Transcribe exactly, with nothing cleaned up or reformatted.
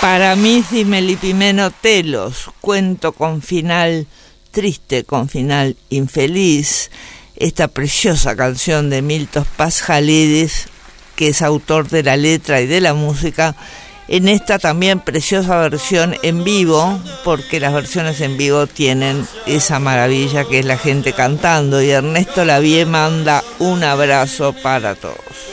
Para mí, si me lipimeno telos, cuento con final triste, con final infeliz, esta preciosa canción de Miltos Pasjalidis, que es autor de la letra y de la música, en esta también preciosa versión en vivo, porque las versiones en vivo tienen esa maravilla que es la gente cantando, y Ernesto Lavie manda un abrazo para todos.